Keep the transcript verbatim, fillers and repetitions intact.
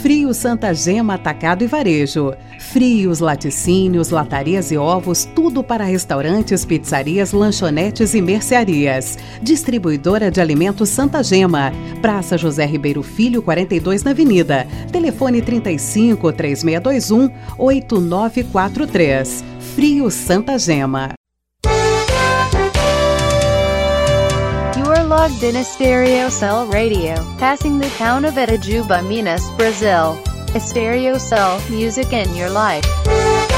Frio Santa Gema Atacado e Varejo. Frios, laticínios, latarias e ovos, tudo para restaurantes, pizzarias, lanchonetes e mercearias. Distribuidora de alimentos Santa Gema. Praça José Ribeiro Filho, quarenta e dois na Avenida. Telefone trinta e cinco, três seis dois um, oito nove quatro três. Frio Santa Gema. Logged in Estéreo Cell Radio, passing the town of Itajuba, Minas, Brazil. Estéreo Cell, music in your life.